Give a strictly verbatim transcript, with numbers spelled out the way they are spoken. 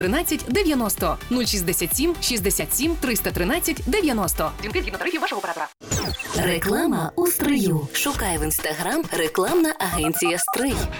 тринадцять дев'яносто нуль шістдесят сім шістдесят сім триста тринадцять дев'яносто. Дзвінки згідно тарифів вашого оператора. Реклама у стрию. Шукай в інстаграм рекламна агенція «Стрий».